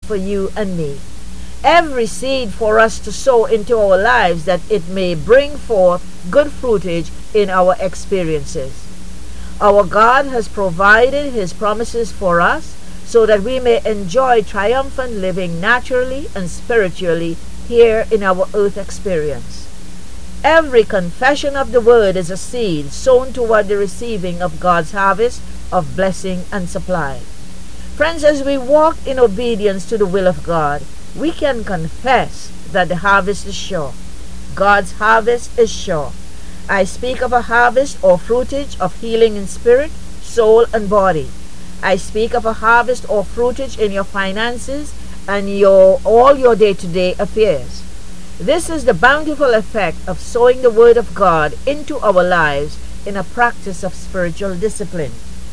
for you and me. Every seed for us to sow into our lives, that it may bring forth good fruitage in our experiences. Our God has provided His promises for us so that we may enjoy triumphant living naturally and spiritually here in our earth experience. Every confession of the word is a seed sown toward the receiving of God's harvest of blessing and supply. Friends, as we walk in obedience to the will of God, we can confess that the harvest is sure. God's harvest is sure. I speak of a harvest or fruitage of healing in spirit, soul, and body. I speak of a harvest or fruitage in your finances and all your day-to-day affairs. This is the bountiful effect of sowing the Word of God into our lives in a practice of spiritual discipline.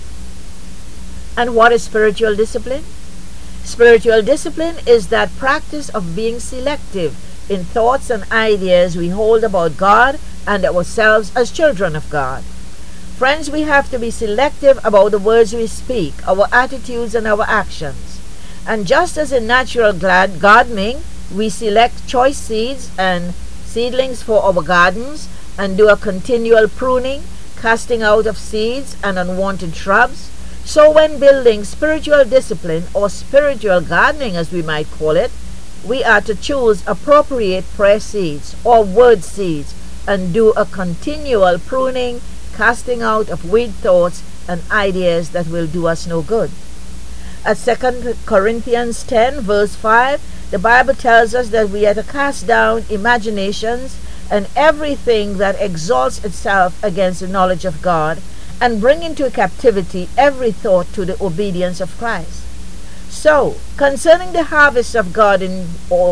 And what is spiritual discipline? Spiritual discipline is that practice of being selective in thoughts and ideas we hold about God and ourselves as children of God. Friends, we have to be selective about the words we speak, our attitudes, and our actions. And just as in natural gardening, we select choice seeds and seedlings for our gardens and do a continual pruning, casting out of seeds and unwanted shrubs, so when building spiritual discipline, or spiritual gardening as we might call it, we are to choose appropriate prayer seeds or word seeds and do a continual pruning, casting out of weak thoughts and ideas that will do us no good. At 2 Corinthians 10 verse 5, the Bible tells us that we are to cast down imaginations and everything that exalts itself against the knowledge of God, and bring into captivity every thought to the obedience of Christ. So, concerning the harvest of God you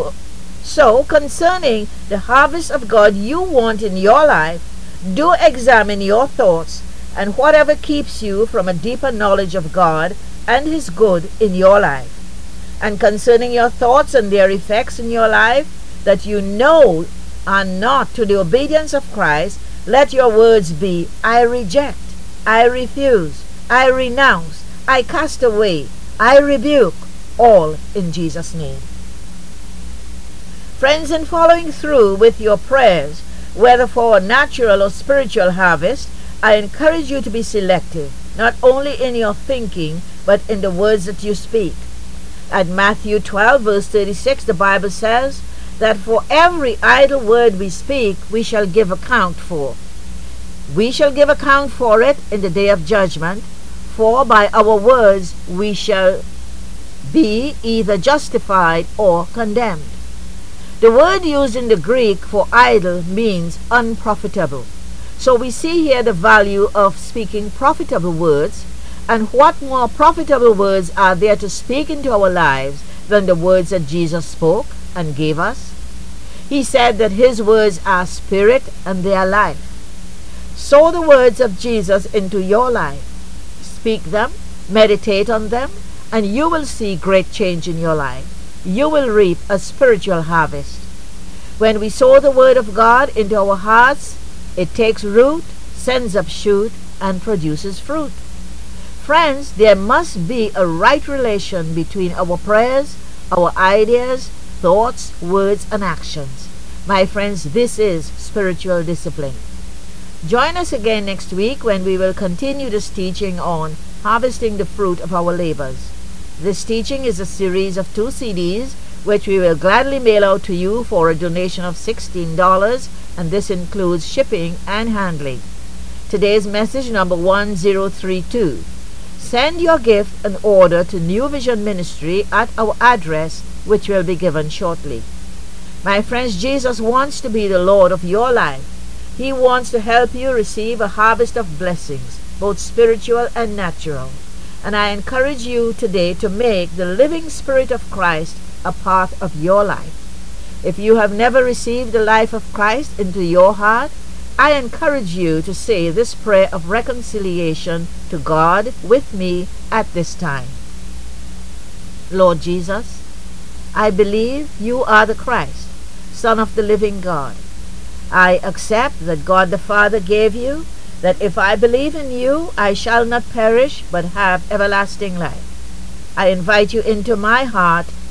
want in your life, do examine your thoughts and whatever keeps you from a deeper knowledge of God and His good in your life. And concerning your thoughts and their effects in your life that you know are not to the obedience of Christ, let your words be, I reject, I refuse, I renounce, I cast away, I rebuke, all in Jesus' name. Friends, in following through with your prayers, whether for a natural or spiritual harvest, I encourage you to be selective, not only in your thinking, but in the words that you speak. At Matthew 12, verse 36, the Bible says that for every idle word we speak, we shall give account for. We shall give account for it in the day of judgment, for by our words we shall be either justified or condemned. The word used in the Greek for idle means unprofitable. So we see here the value of speaking profitable words, and what more profitable words are there to speak into our lives than the words that Jesus spoke and gave us? He said that His words are spirit and they are life. Sow the words of Jesus into your life. Speak them, meditate on them, and you will see great change in your life. You will reap a spiritual harvest. When we sow the Word of God into our hearts, it takes root, sends up shoot, and produces fruit. Friends, there must be a right relation between our prayers, our ideas, thoughts, words, and actions. My friends, this is spiritual discipline. Join us again next week when we will continue this teaching on harvesting the fruit of our labors. This teaching is a series of 2 CDs which we will gladly mail out to you for a donation of $16, and this includes shipping and handling. Today's message number 1032. Send your gift and order to New Vision Ministry at our address, which will be given shortly. My friends, Jesus wants to be the Lord of your life. He wants to help you receive a harvest of blessings, both spiritual and natural. And I encourage you today to make the living Spirit of Christ a part of your life. If you have never received the life of Christ into your heart, I encourage you to say this prayer of reconciliation to God with me at this time. Lord Jesus, I believe you are the Christ, Son of the living God. I accept that God the Father gave you, that if I believe in you, I shall not perish but have everlasting life. I invite you into my heart